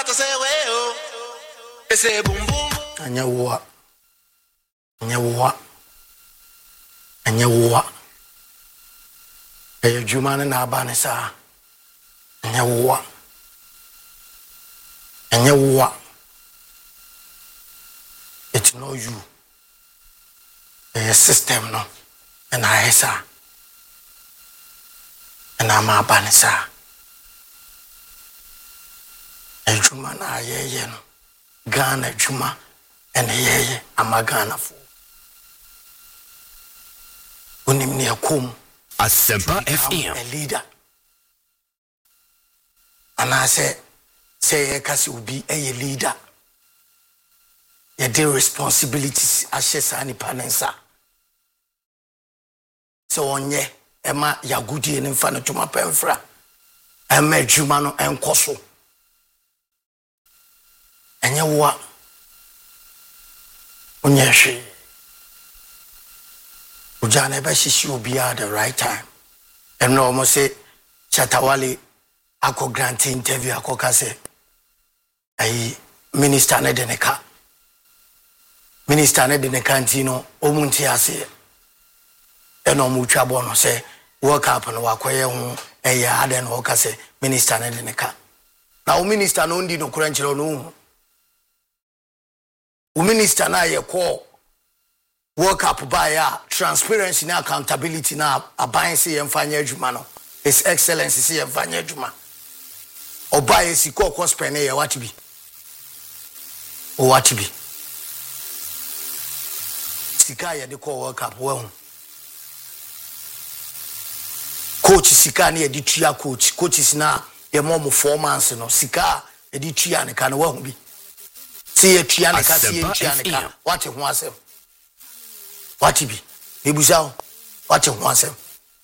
to say, well, they say boom boom. And you what? And you what? And you what? A Juman and Abanisa. And you what? And you what? It's no you. A system, no. And I saw. And I'm Abanisa. A Juman, I hear Ghana Juma and ye Amagana for Unim near Kum Asempa FM a leader. And I say Kasi will be a leader. Your day responsibilities ashes any panensa. So on ye Emma Yagudi and Infana to my penfra. I met Jumano and Koso. And you what? Unyashi. Ujane Bashi will be at the right time. And no almost say Chatawali Ako grant interview Ako Kase. I minister Nedeneka. Minister Nedeneka Tino, Omuntiase. And no mucha bono say, work up and walk away home, a yard and Okase, Minister Nedeneka. Now, Minister Nondi no Kuranchero no. Minister na ye call work up by transparency na accountability na aban se yemfanya adwuma no his excellency se yemfanya adwuma obaye siko ko spend ye what be o what be sika ye de call work up we coach sika na ye de tua coaches na ye mom 4 months no sika ye de tua ne ka no we bi see a Trianica, see a Trianica. What you want them? What you be? Ibusao, what you want them?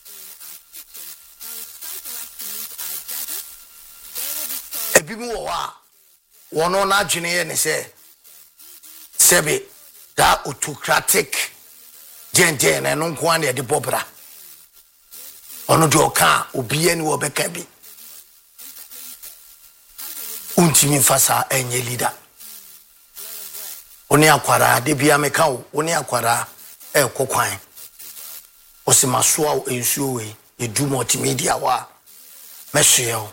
A people one on our junior and say, Sebi, that autocratic gent and non quantity at the Bobra. Ono do car, Ubi and Wobekabi. Untimin Fasa and ye leader. Oni akwara de bia meka wo oni akwara kokwan osimasoa ensuo we edu multimedia wa mehwe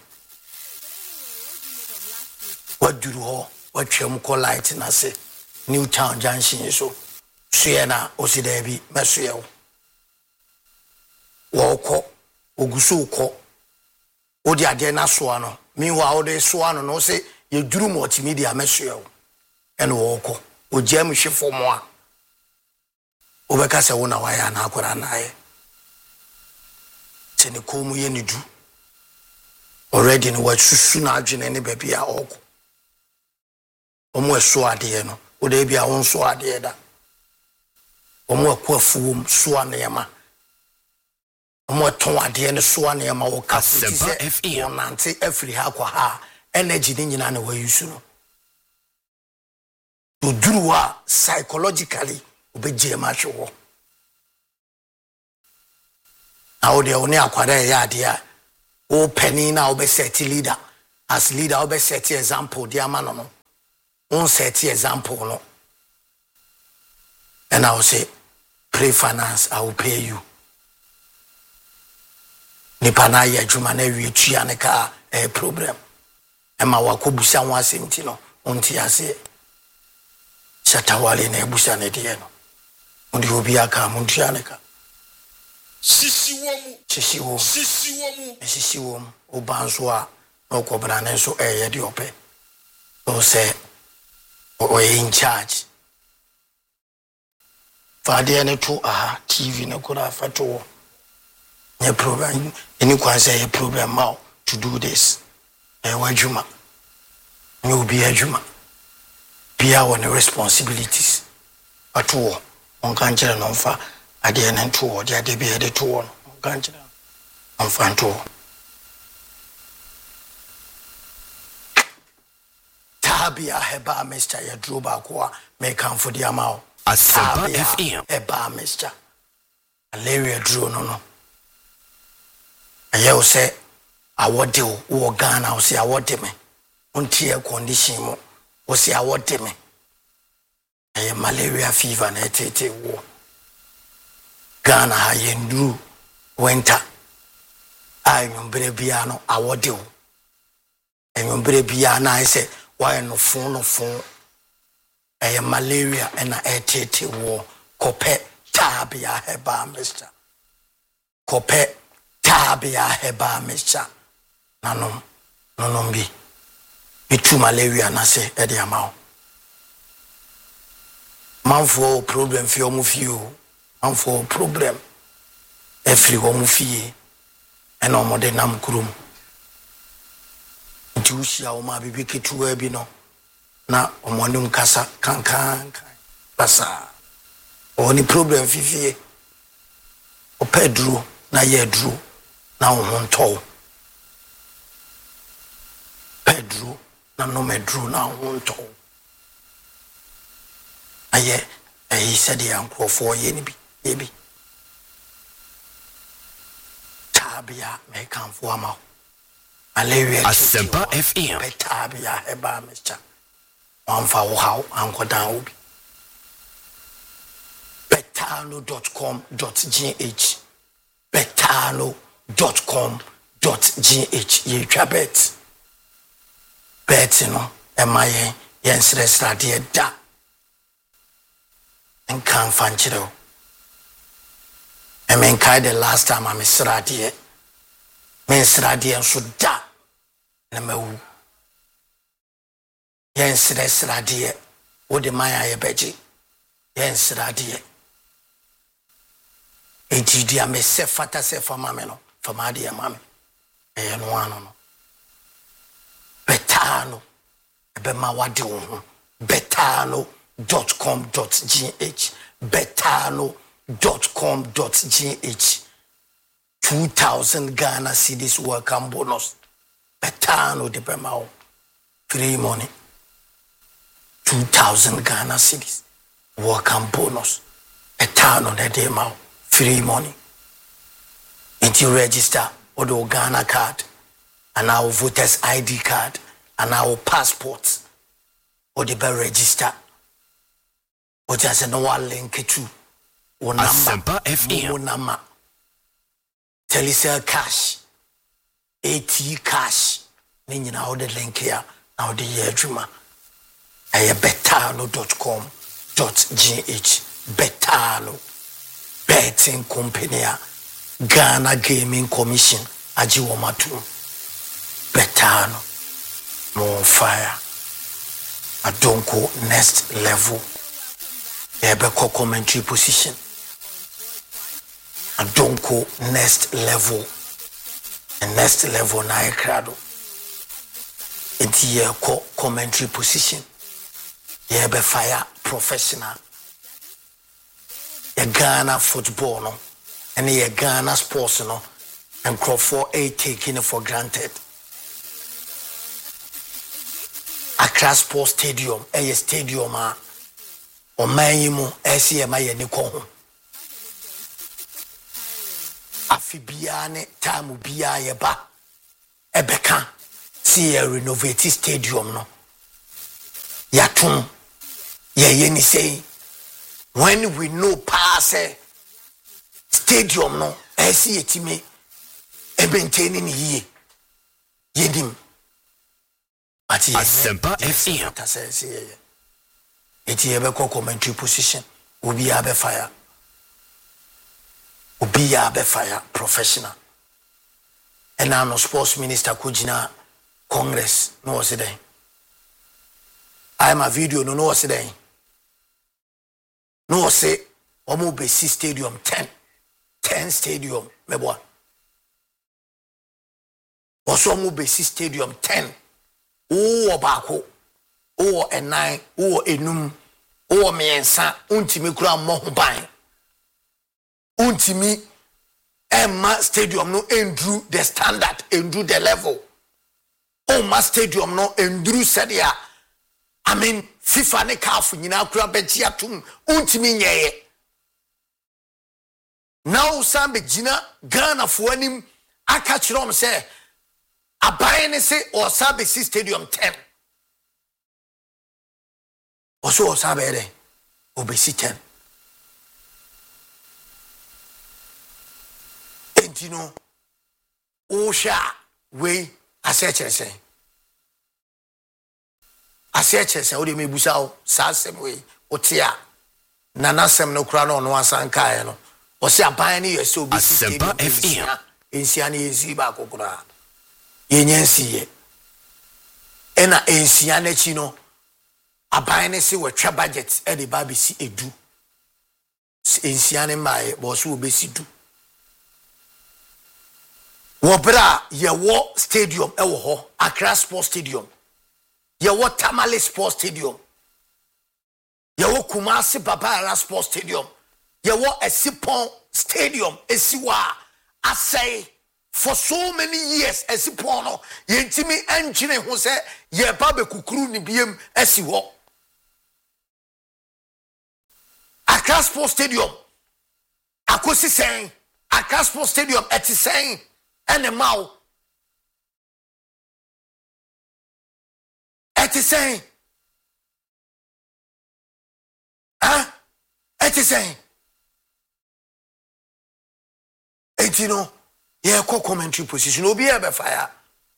waduru ho watwam ko light na se New Town Junction so hwe na osida bi mehwe wo ko oguso ko odi ade na so ano meanwhile odi so ano no se yeduru multimedia mehwe ene wo ko o jam hwe fomo a obeka se wona waya na akora nae se ne komu ye ne du already no what susu na adwene ne baby a oko omo eso ade no o da bia won so ade da omo akwafuom so anema omo ton ade ne so anema wo ka se onante afri ha kwa ha energy ni nyina na wa yusu no to do psychologically obeje macho wo now de oni akwada ya ade a o penny na obe set leader as leader obe set example de amano no on set example no and I will say pray finance I will pay you nipa na ya adwuma na wi tua ne ka problem e ma wakobusa ho asemti no onti ase Chatawali na ebusa ne de no ndi obi aka mu ntua ne ka sisi wom obanso a okobra ne so ye de ope o say o in charge fade ne to TV ne kura fato ne program any kwan say program ma to do this wajuma me obi ajuma bia won responsibilities at all on kan kire no mfa ade ne to wo de ade bia de to wo on kan kire on fa to tabia heba Mr. ya droba kwa me kan for the amount Asempa FM heba Mr. Aleria dro no aye o say awode wo Ghana o say awode me unti air condition mo osi awote me eye malaria fever na etete wo Ghana ha yendru winter ayumbre bia no awode wo ayumbre bia na ise why no phone eye malaria na etete wo kope tabia heba mister kope tabia heba mister nanom bi bitu malaria na se e de amao manfo problem fi omu fi o manfo problem every omu fi e na omode nam kurum nti usia o ma bibi ketuwa bi no na omonum kasa kankan basa oni problem fi fi o pedro na ye dro na wo nto pedro na no medro na wo nto aye he said he am for ye ni bi tabia me kan fo ama malaria Asempa FM tabia eba mister wanfa wo haw ankodan obi betano.com.gh betano.com.gh ye twabet bet no emaye yensresra de da and can't find you. I mean, the last time I'm a sradie, men sradie and so da. Namawu. Yes, sradie. What the Maya beji? Yes, sradie. Ejidia me se fata se for mameno, for my dear mammy. And one no. Betano. Bema wadu. Betano.com.gh betano.com.gh 2,000 Ghana cedis welcome bonus. Betano de Bemao free money. 2,000 Ghana cedis welcome bonus. Betano de Demao free money. And you register with the Ghana card and our voters ID card and our passports. Or the be register. Or just no one link to one number. FM. Number. Telecel cash. AT cash. Meaning now the link here. Now the year dreamer. betano.com.gh Betano. Betting company. Ghana Gaming Commission. Ajiwamatu. Betano. More fire. Adonko next level. Ebeko commentary position. Adonko next level. And next level na ekrado. Enti ko commentary position. Ebe fire professional. Ye Ghana football no. And ye Ghana sports no. And Crawford A taking it for granted. Accra Sports Stadium, a stadium o mayimu SCMA ye niko ho. Afibia ne tamu bia ye ba ebeka see a renovate stadium no. Yatum ye ni say when we know pass stadium no SC etime ebenteni ni ye yedim. Asempa FM. Eti ebeko commentary position. Obi abe fire. Obi abe fire professional. And now no sports minister kujina Congress no was it. I am a video no was it. No say omo besi stadium 10 stadium mebo. Oso omo besi stadium 10. O bako o enai o enum o miensa untimi kura mo ban untimi emma stadium no endru the standard endru the level o ma stadium no endru sadia I mean FIFA ne CAF nyina kura beti atum untimi nyeye now sambe gina Ghana fo anim aka kirom say aban ne se Osabesi Stadium 10 also Osabere obesi 10 entino osha we asechese o de mebusa o sasem we otia nanasem no kura no asanka e no o se aban ne yesi obesi Stadium ensia ne yesi ba kokura yenyensiye ena ensia na chi no aban ne se wetwa budget e de ba besi edu ensia ne mai bo so obesi du wo bra ye wo stadium e wo ho Accra Sports Stadium ye wo Tamale Sports Stadium ye wo Kumasi Babara Sports Stadium ye wo Esipon Stadium esiwa asay for so many years Esipon no yentimi engine ho se ye ba be kukuru ni biem esi ho Accra Sports Stadium akosi sen Accra Sports Stadium eti sen ene mau eti sen eti sen eti no ye ko commentary position obi e be fire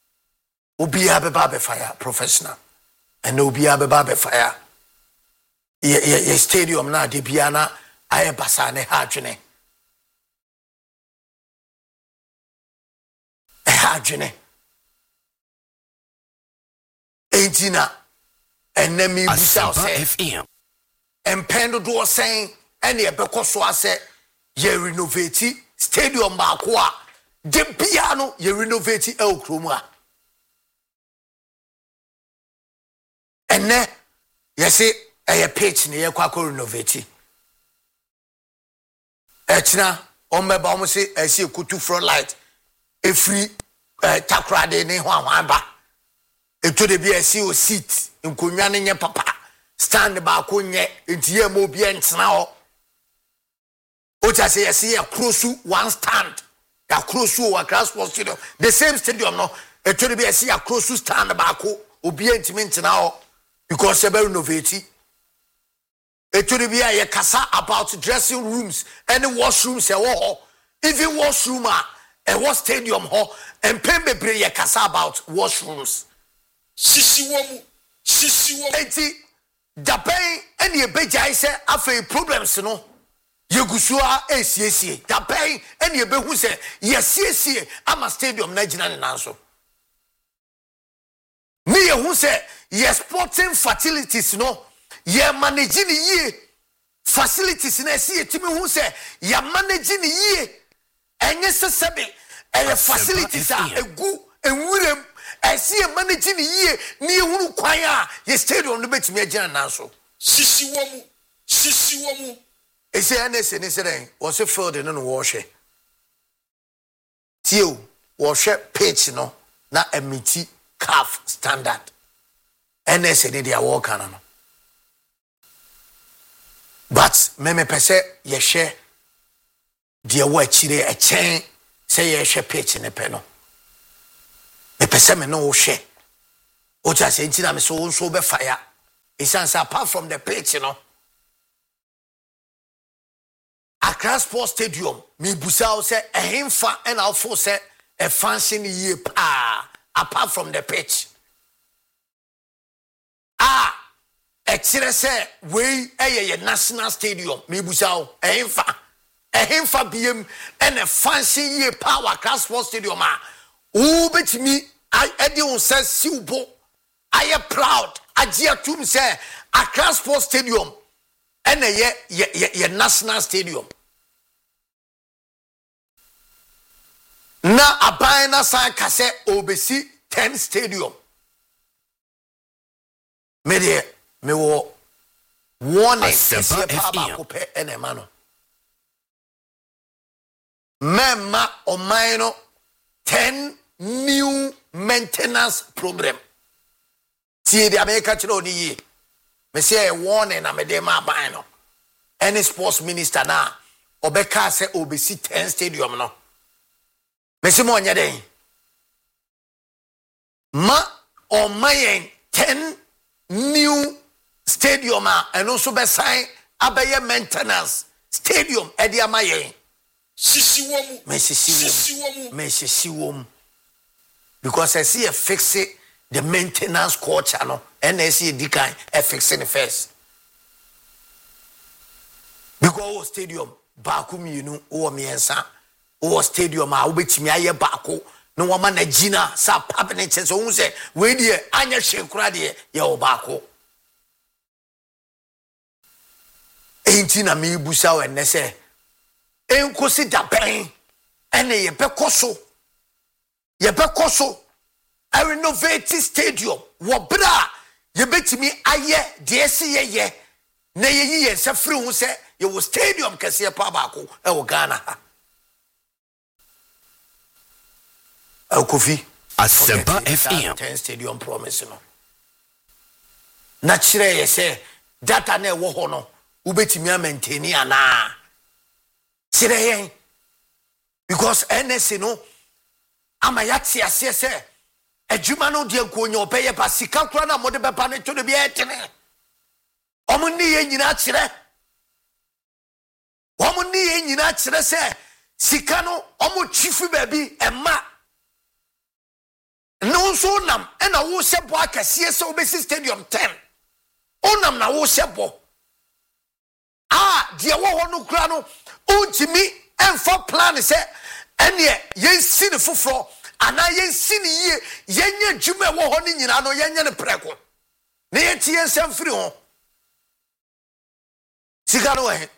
professional and obi e be fire ye stadium na de bia na aye basa ne ha adwene Entina enemy busa FM empendo do saying any ebeko so ase ye renovate stadium baako a de bia no ye renovate el kromu a enne yesi eye pitch ne ye kwako renovate echina omeba omo se esi kutu front light efri takrade ne ho ahwamba eto de bia esi o seat nkonwa ne nye papa stand baako nye entie mo bia ntena ho o ta se esi ya krosu one stand ya krosu o Accra Sports Stadium the same stadium no eto de bia esi ya krosu stand baako obi ntimi ntena ho because ebe renovate eto de bia ye kasa about dressing rooms and washrooms e wo even washroom a what stadium ho and pembebre ye kasa about washrooms Sisiwomu enti dapen ene ye bejai se afei problems no yegusua esiesie dapen ene ye behu se yesiesie ama stadium na gina ne nanso ni ye hu se ye sporting facilities no ye manage ni ye facilities na sie timi hu se ye manage ni ye enye sesebe eye facilities a egu enwurem esi manage ni ye ni ehunu kwan a ye stadium no betimi agina nanso Sisiwomu esi anese ne seren wo se field no no wo hwe tio wo hwe pitch no na emiti CAF standard NS ne dia wo kana no but me pese ye hwe dia wo achire echen se ye hwe pitch ne pe no me pese me no wo hwe o ja se ntina me so be fire isansa apart from the pitch no Accra Sports Stadium me busa say ehemfa and alfo say a function ye pa apart from the pitch ekire say we eye national stadium me busa ehemfa biem and a function ye pa Accra Sports Stadium who betimi edi on say siubo I am proud agia tum say Accra Sports Stadium and ye national stadium na abaina san kase obesi 10 stadium me wo warning se pa ko pe enema no mema omaino 10 new maintenance program tie di America chiro ni yi me say a warning na me de ma ban no any sports minister na obeka say obesi 10 stadium no me say mo nya den ma omayen 10 new stadium and also be sign abeye maintenance stadium edi amayen sisi wom because I see a fix it the maintenance culture no and I see a decline fixing first because stadium baako mienu o miensa o stadium a obetimi aye baako no wama na gina sa papne chese o se we die anya hwenkura de ye o baako enti na me busa we ne se enkosi da ben ene ye bekoso I renovate stadium wo bra ye betimi aye de se ye na ye yi se free hu se ye wo stadium kese pa baako e wo Ghana ha Kofi Asempa FM 10 stadium promise no na kire ye se data na wo ho no ubetimi a maintain ana kire yen because NSC no ama yati ase se adwuma no de nkonyo obeye ba sika kura na mode beba ne to de bi etene omni ye nyina kire se sika no omo chifu baby emma no so nam na wo sebo akase se obesi stadium 10 onam na wo sebo die wo ho no kura no untimi emfa plan se ene yensi ne foforo ana yensi ne yie yenye dwuma wo ho ne nyina no yenye ne preko ne yeti yensam firi ho sika no he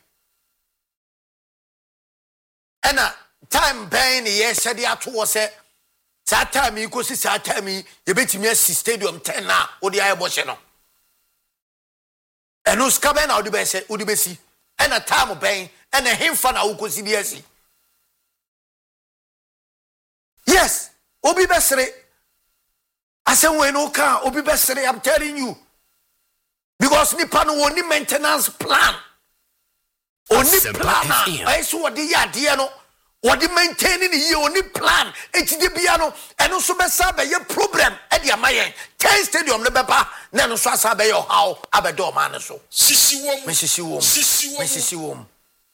ena time ben ye sede ato se sa time ko si sa time ye betimi asi stadium 10 na odi aye bo hye no eno ska ben na odi be se odi besi ena time ben ena hemfa na wo kosi bi asi yes obi besere asen we no ka obi besere I'm telling you because nipa no woni maintenance plan oni plan I so wodi yade no wodi maintaining ye oni plan etide bia no eno so besa be ye problem e dia mayen 10 stadium ne beba na no so asa be ye how abedo ma ne so sisi wom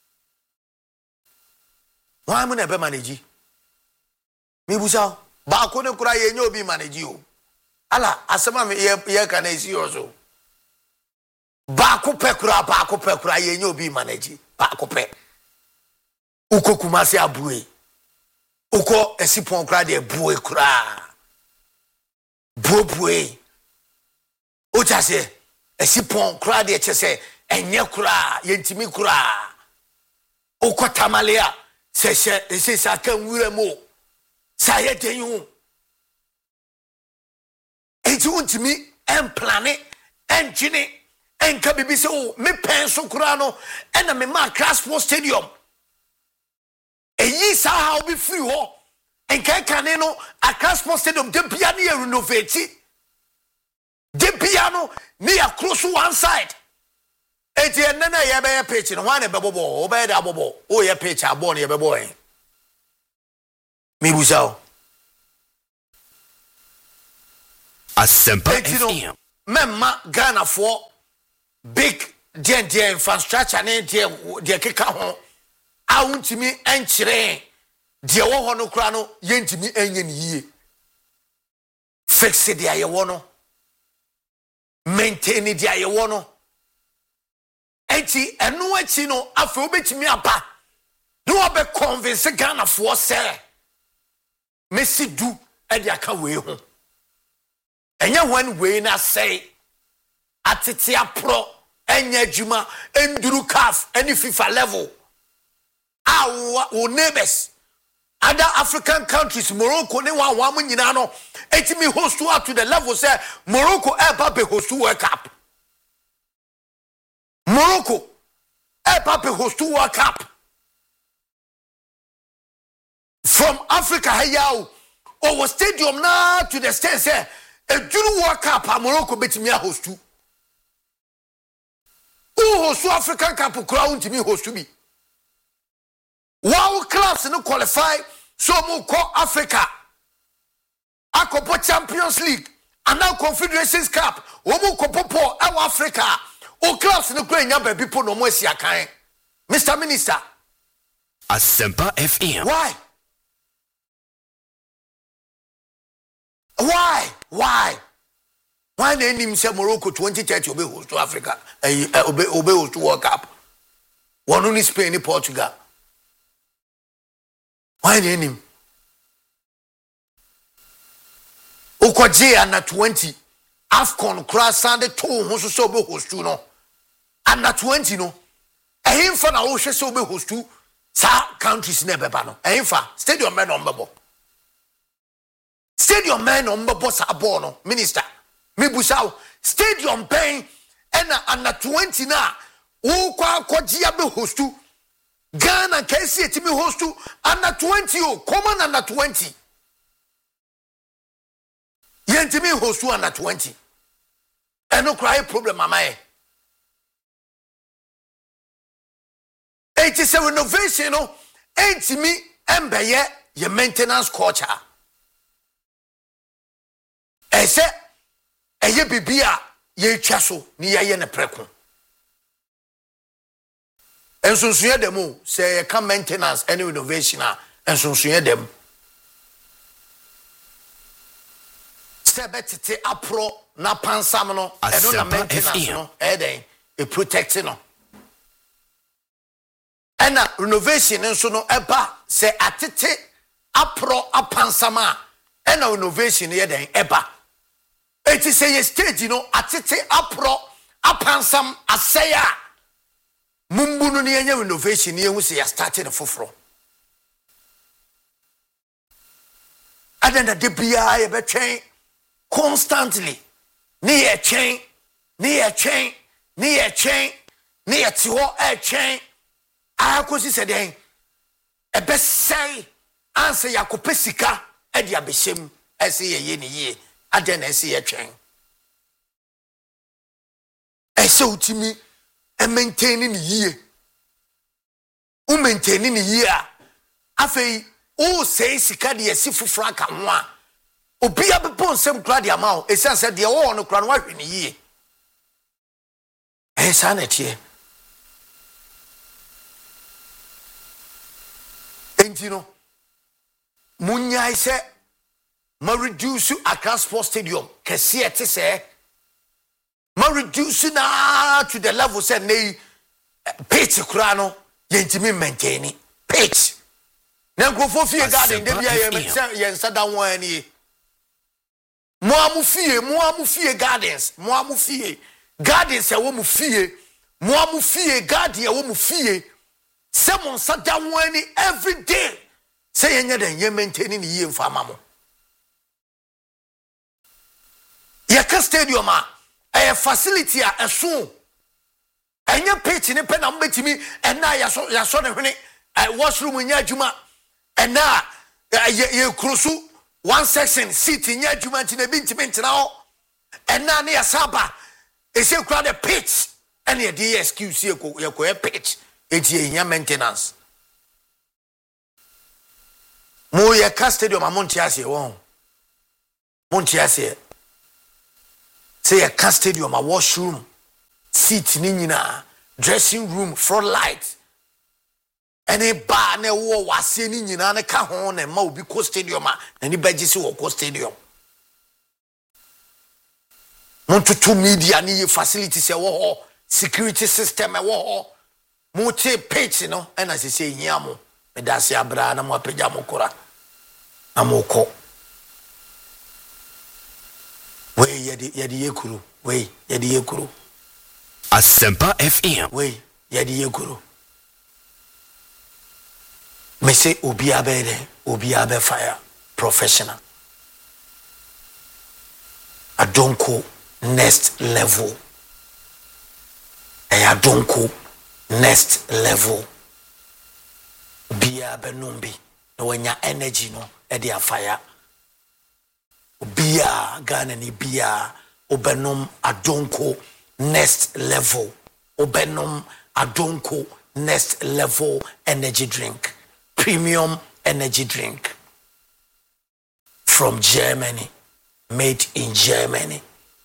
wa mu na be manage mi busa ba ko ne kura ye nya obi manage o ala asema me ye ka na isi ozo ba ko pe kura ye nya obi manage ba ko pe uko kumasi abue uko esipon kura de bue kura bue o chase esipon kura de chese enye kura yentimi kura uko tamalea sese esesa kan wure mo saye denyu enti untimi en plane en gene en ka bibi se o me penso kura no ena me ma Crassport Stadium eyi sa ha obi free ho enka kane no a Crassport Stadium de bia na renovate de bia no ni across one side eti enna ye be pitch no wan e be bobo o be da bobo o ye pitch abo no ye be boy mi busao Asempa FM memma Ghana for big the infrastructure ne de keka ho awuntimi enkyere de wo ho no kura no yentimi enye ne yie fix de ayewo no maintain de ayewo no enti eno achi no afa obetimi apa no obe convince Ghana for say Messi du e de aka we ho enya one way na say atete apro enya adwuma enduru CAF any FIFA level our neighbors other African countries Morocco ne wa mu nyina no etimi host to the level say Morocco eba be host World Cup Morocco eba be host World Cup from Africa hayao or stadium na to the state say eduru World Cup Morocco betimi host to who host African Cup crowd to me host to be wow clubs no qualify so mo call Africa Akopo Champions League and now Confederations Cup. Omu kopopo our Africa. O clubs no kura nya baby po no mo asia kan. Mr. Minister. Asempa FM. Why? Why the name say Morocco 2030 obe host to Africa? Obe host to World Cup. One only Spain and Portugal. Why the name? Okwaje under 20 AFCON cross and the two who so be host to no. Under 20 no. A him for na wo hwe so be host to sa countries never ba no. A him for stadium man on babo. Stadium man on babo sa ball no minister. Me busaw stadium pen and under 20 na wo kwa kwaje be host to Ghana KC etimi host to under 20 o common under 20. Yentimi host to under 20. And no cry problem mama. It is a renovation no entimi embeye ye maintenance culture. Ese eye bibia ye twa so ni ye ne preko. Ensonsuye dem o say ye can maintenance any renovation a ensonsuye dem. Sebetete apro na pansam no e no na maintenance no e den e protect no. And renovation nso no eba say atete apro apansama and renovation ye den eba. It is a stage no atete apro apansam asaya mumbu no ne renovation ye hu say ya started foforo. And then the bia ye be train constantly ni ye train ti ho e train akosi said den e be say answer yakopesika e dia behyem ese ye ni ye aden ese ye twen ese utimi e maintain ni ye o maintain ni ye a afei o say sika de esi fufura ka ho a obi abepon sem kra de ama o ese say de wo no kra no ahwe ni ye esa na tie Entino Munya ise ma reduce Accra Sports Stadium kese ete se ma reduce na to the level say nei pitch kura no yentimi maintain pitch na grofo fie garden de bia ye nsada won ani mo amu fie gardens mo amu fie gardens e wo mu fie mo amu fie garden e wo mu fie Someone sat down every day. Say you maintaining the year for mamo. Yaka stadium a facility a soon. And you pitch in a pen and betting me, and now you saw the washroom in Yajuma, and now you cruise one section seat in Yajuma in a bint now, and now near Saba. They say crowd a pitch, and your DSQ you pitch. It's a maintenance. Mo ye stadium a Montiase won. Montiase. Say a stadium a washroom, seat nina, dressing room, front light. Any bar ne wo wase ni nyina ne ka ho na ma obi ko stadium a ani bagisi wo ko stadium. Montutu media ni facilities e wo ho, security system e wo ho. Mote pitch no and as say hiamo me dase abra na mo apagya mo kora amoko we yedi yekuru we yedi yekuru Asempa FM we yedi yekuru me say obi abe fire professional adonko next level adonko next level bia benumbi no wanya energy no e dia fire bia Ghana ni bia obenum adonko next level obenum adonko next level energy drink premium energy drink from Germany, made in Germany.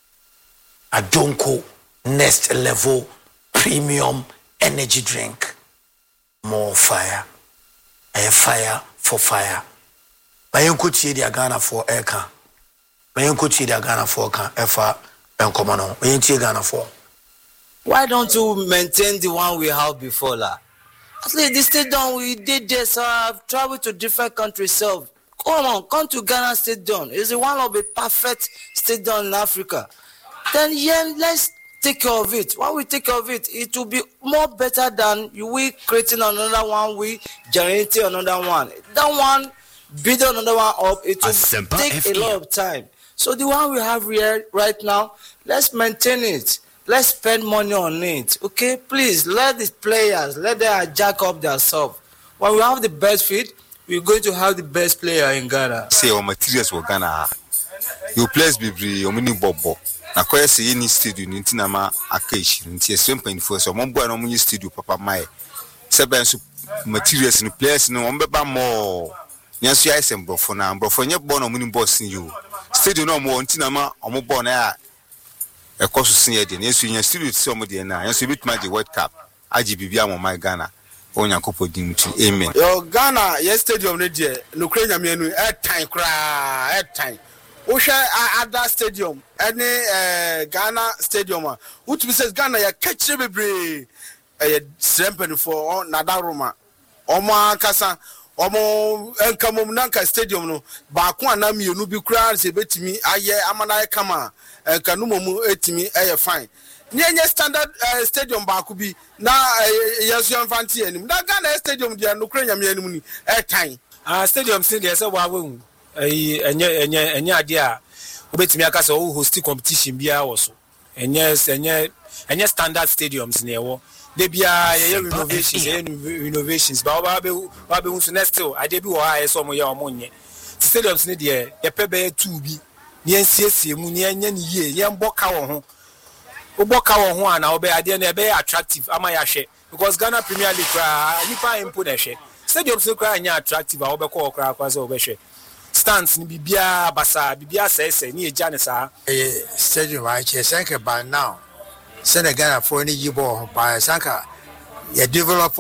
Adonko Next Level Premium Energy Drink. More fire. A fire for fire. Bayan kuti di Ghana for eka. Bayan kuti di Ghana for eka. Efa enkomano. Bayan ti Ghana for. Why don't you maintain the one we had before, la? At least this stadium we did this. I've traveled to different countries. So come to Ghana Stadium. It's one of the perfect stadiums in Africa. Then let's take care of it. When we take care of it, it will be more better than we creating another one, we generating another one. That one, building another one up, it will take a lot of time. So the one we have here right now, let's maintain it. Let's spend money on it. Okay, please let the players let them jack up themselves. When we have the best fit, we're going to have the best player in Ghana. Say our materials were Ghana. You players be your mini bobo. Na kwa se yeni studio nti na ma akashi nti esempani fo so mo boy no mo studio papa mai se ben so materials no players no mo beba mo nyanso ya esembofo na mbofo nye bo no mo ni boss you studio no mo nti na ma omo bo na ya ekoso sin de nyanso nya studio ti so mo de na nyanso bituma je World Cup aji bibia mo mai Ghana onyankopɔ dim tu amen yo Ghana yes stadium ne de no kra nyame no time kra time other stadium any Ghana stadium which says Ghana ya catch bebre strempen for Nadaroma omo kasa omo enkamom nanka stadium no ba ko anami enu bi kura se betimi aye amana kama enkanumomu etimi eye fine nye standard stadium ba ko bi na yesu infanti anim na Ghana stadium dia no kura nyame anim ni time stadium sin dey say wa wu enye ade a obetimi aka so host competition bia wo so enye standard stadiums na ewo de bia ye renovations ba ba be unso next ade bi wo ha so mo ye o mo nye stadiums ne de ye pebe 2 bi ne ensiesie mu ne anya ne yie ye mboka wo ho oboka wo ho ana obe ade na be attractive ama ya hwe because Ghana Premier League nipa impo na hwe stadiums ne kra anya attractive a obe ko kra kwa so obe hwe stands ni bibia basa bibia sese ni eja ne sa stadium I check by now Senegal for any yibo by sanka ya develop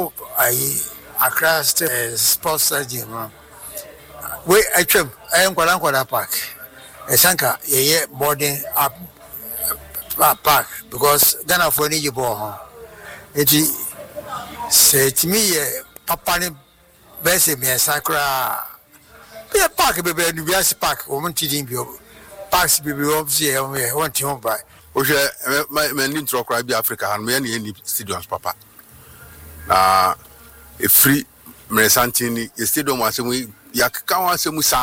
Accra sports stadium we atwam enkwala park sanka ye boarding up park because Ghana for any yibo it say to me papa ni bese me sakra yeah, park baby, and we park. Woman teaching you parks baby. Obviously, I want to buy. Okay, my intro crowd be Africa and me any stadiums, papa. A free Meresantini, a stadium was we Yakawa Semusa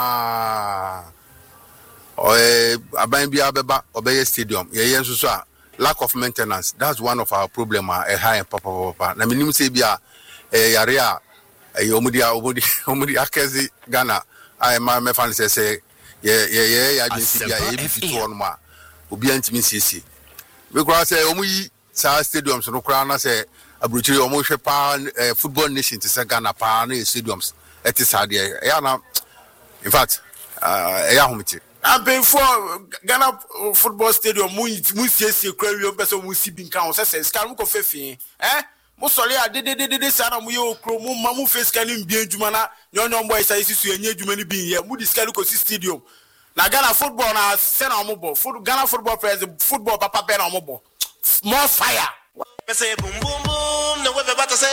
or a Bambia Beba Obey Stadium. Yes, lack of maintenance. That's one of our problem. A high papa. I mean, you say be a area. Omudi akezi Ghana my fan say agency bia EBT to onma obi antimi sisi we kura say omuyi sa stadiums no kura na say abrochiri omo hwe pa football nation to say Ghana pa na stadiums etisade ya na in fact ya homiti and before Ghana football stadium mu siesie kura wi obeso mu si bi nkan o say scan mu ko fefi Musole de sana mu ye okro mu mamu face kanim bi adwuma na nyonyo boy sai sisu enye adwuma ni bi ye mu diskali ko stadium na Ghana football na se na omobo Ghana football players football papa be na omobo more fire say boom boom boom no we better say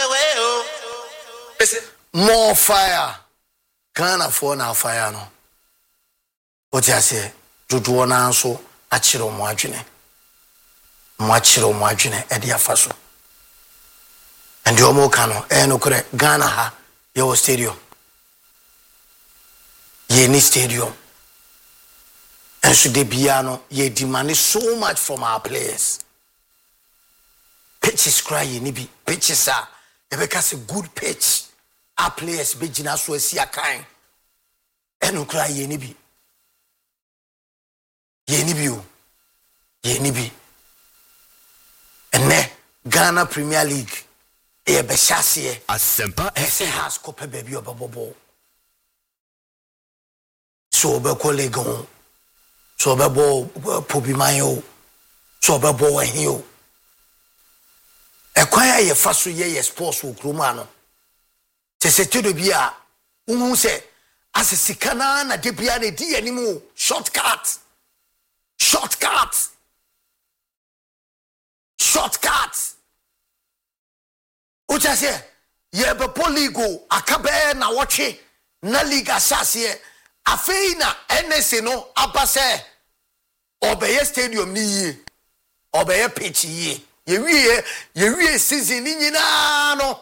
more fire Ghana for na fire no what you say dodo na so achiro mo adwene e dia faso and your more cano, no correct Ghana ha, your stadium. Ye ni stadium. And so the piano, ye demand so much from our players. Pitches cry, ye nibi, pitches are, because a good pitch. Our players be jina so see a kind. And no cry, ye nibi. Ye nibi. And ne, Ghana Premier League. E be chassie Asempa FC has copper baby obobo so obeko legon so obebo pobimayo so obebo wahio ekwaya ye faso ye sports wo kroma no tesetedo bia unhu se asesika na de bia na di animu shortcut ucha se ye be poligo akabe na woche na league asase afei na NSA no abase obeye stadium ni yie obeye pitch yie ye wie season ni nyina no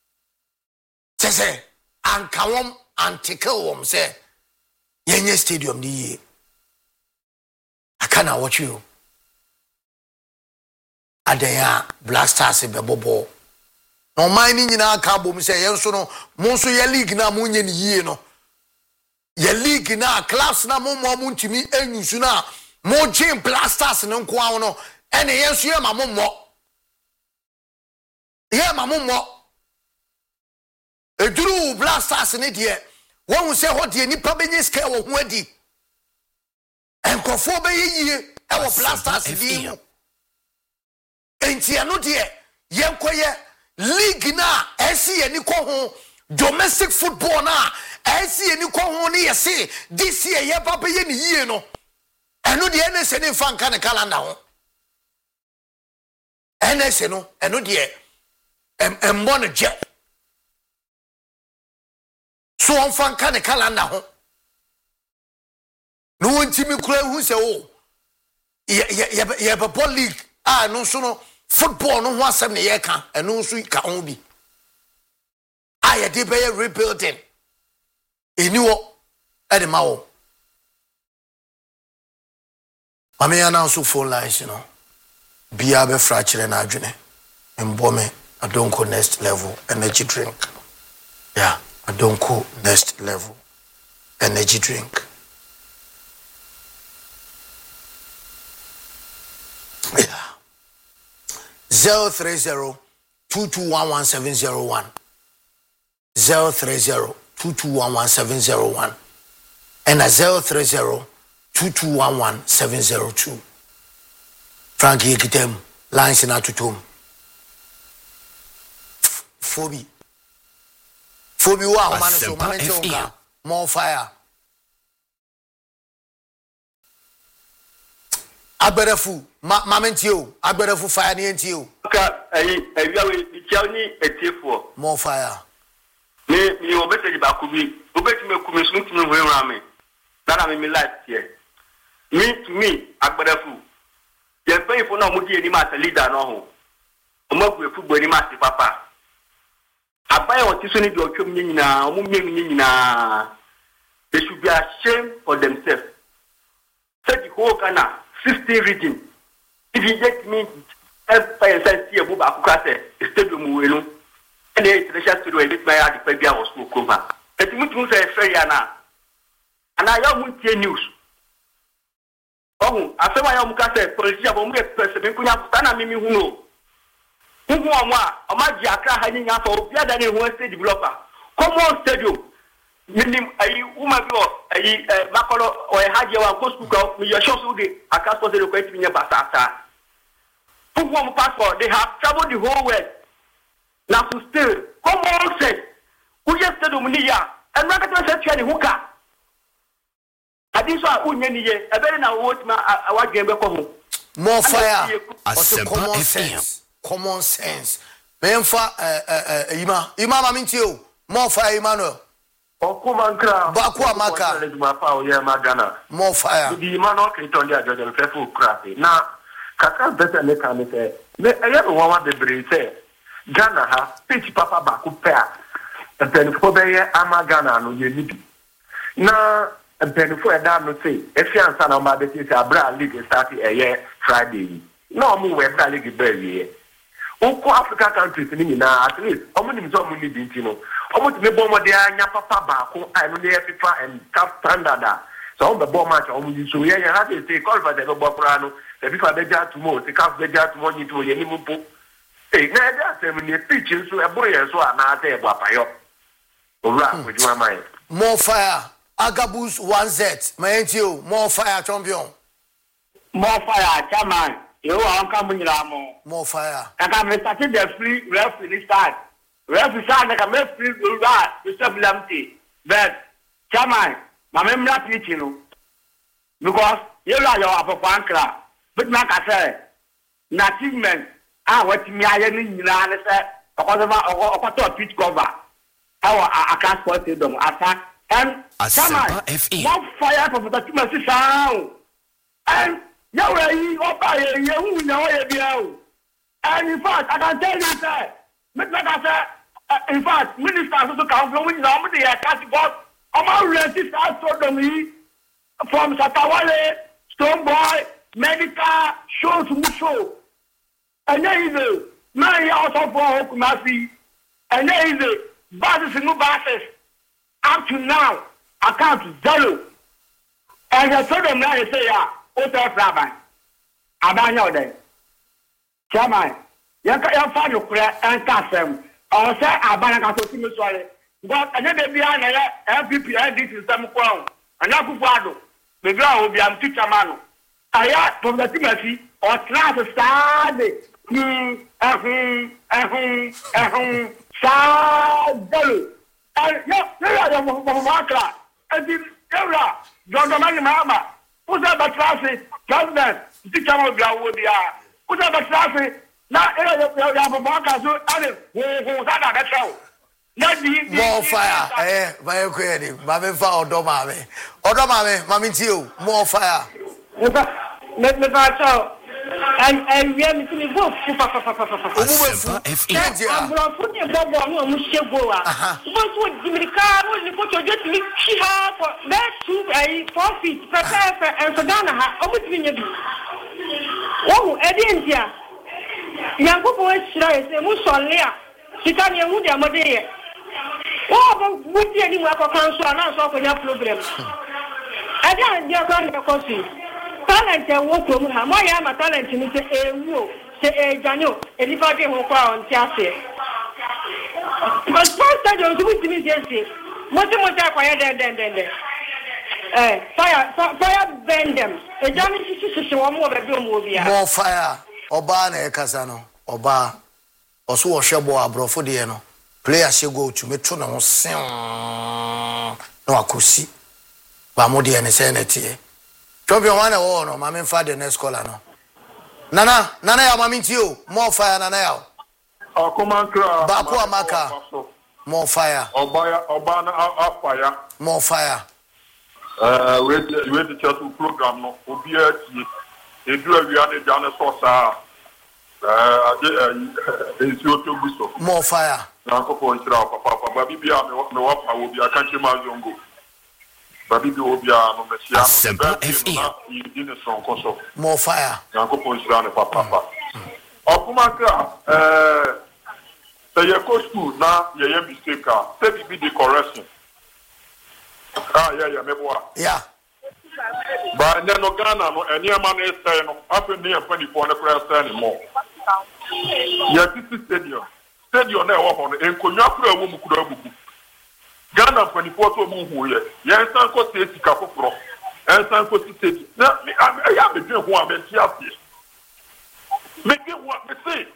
se ankawom antikel se yenye stadium ni yie akana woche o adaya Black Stars be bobo no man ni nyina aka bom se yenso no mo so ye league na mo nye ni yie no ye league na class na mo ntimi enyusu na mo gym Black Stars no nko awo no ene yenso ye ma mo eduru Black Stars ne de won se ho de nipa benye scale wo ho adi enkofo be yie e wo Black Stars di mu enti eno de yenkoye league na esi eni ko ho domestic football na esi eni ko ho ne yesi this year ye ba be ye ni yie no eno de NSA ne fa nka ne calendar ho NSA no eno de embo ne je so on fa nka ne calendar ho no ntimi kura hu se o ye be ball league no so no football no ho asem ne ye ka eno so ka ho bi aye de be rebuilding eniwo ede ma wo mame ana so phone lines no bia be fracture na adwene mbome adonko next level energy drink yeah adonko next level energy drink yeah 030-2211-701 030-2211-701 and 030-2211-702 Frankie Kitem lines in atutum Phoebe wa man so man chonga more fire Agberefu mamentio agberefu fire ni entio ka ayi we bichao ni etiefo more fire me obete ba ku bi obeti me ku me so ntimi ho enra me na me life here me to me agberefu ye pay for na mo di eni ma leader no ho o ma ku football ni ma papa abaye o ti so ni bi otwom nyina o mo nyina they should be ashamed for themselves said the whole Ghana 60 reading. If you get me, every see a book about a stadium, we know, and the international studio, and my other baby was spoke over. And to me, say fair now. And I am with news. Oh, I said, I am Cassa, politician, but we president, we have done a mimi who know. Who are a magic hanging out of the other than one state developer. Come on, stadium. Minim ayi umabio ayi makolo o haje wa kosuka mi yosho sude akaso de ko etimi nya basata fufu passport they have traveled the whole world now to still come on say who just said umniya and na ka say twa ni huka adiso a unye ni ye ebere na wotima awagembe ko ho more fire common sense memfa ima mamintio more fire Emmanuel Okumankra Bakwa Maka Mapa o ya magana more fire the man o kiton dia jojo fefu crappy na kaka better ne kan say me eya be wan be bre say Ghana ha pitch papa ba ku pair empenfo be ye amagana no ye nibi na empenfo e da no say efiansa na ma be say abra league start eye Friday no mu we bra league be ye Oko Africa countries ni na at least omo ni so mo ni bi ntino omo ti me bo mo de anya papa ba ko ai no dey FIFA and cap standard so on be bo match omo ni so ye ha dey say call for the bo kura no the FIFA be ja tomorrow the cap be ja tomorrow ni to ye ni mpo na e da sem ni pitch so e boro ye so ana ata e bo apayo owura ko juma mai more fire Agabus 1Z. Mayentio, more fire champion. More fire, chairman. You are coming more fire. I can started the free referee start. Referee start, I can make free to that, Mr. Blamty. But, chairman, my memory teaching you. Because you are your upper pancra. But, like I said, achievement, what me I need to say, a pitch cover. I can't spot them. And, chairman, more fire for the team sound. And, you are you know, and in fact, I can tell you that, like I said, in fact, ministers also come from normally a category of our relatives astronomy from Satawale, Stoneboy, Medica, show to show. And there is a 9 years of Kumasi, and there is a basis in new basis. Up to now, account zero. And I told them now, I say, Hotel Rabbi, Abanya then. Chairman, you can't find your prayer and cast them. Or say, Abana to see sorry. But another behind MPP, I did in some crown. And Nakuado, the girl will be a teacher man. I asked from the Timothy or class of Saturday. Saturday. And you're from Makra. And the Era, John Mama. Who's that traffic? President, teacher of Gawudia. Who's that traffic? Now, you have a marker, so who's that show? More fire, very creative. Mammy for Odomame. Odomame, Mammy Tio, more fire. Let me pass out. And we have to go. I'm going to put your bob on Mushagoa. What would Jimmy Carr put your just me for that 4 feet, prepare and for Dana? Oh, between you. Oh, Edentia. Young people say, Musolia, Sitania Mudia Madea. Oh, but would you any work of council and answer for your problem? I don't get on coffee. Talent and work from her. My am a talent in a Jano, a liberty who crown Tiasi. But first, I don't do it to me, Jesse. What do you quiet than fire bend them. A Johnny is one more movie. More fire. Obana Casano, Oba, also a shabo abrofodiano. Players should go to Metro no, I could see. Bamodi and Senate. Champion one or no, Mammy Father next caller no. Nana, ya Mammy Tio, more fire Nana. Oh, come on, Bakua Maka, more fire. Obana fire. More fire. Wait the church program no. Obia, they do a Vianney Jana Sosa. More fire. Uncle Ponchra, Papa, Babia, no, I will be a country mazongo. Baby Obia, no Messia, in a strong console. More fire. Uncle Ponchra, Papa. Okumaka, say your coach too, now, your mistake, say be the correction. Yeah, Meboa. Yeah. But then no Ghana, no, and your man is saying, up in near 24 the press anymore. Yes, this is stadium. Stadium now on and could not play a woman could have Ghana 24 to move. Yes, Uncle Stacy Capo and Sanko City. Now, I have a dream who I'm in Chelsea. Make it what we say.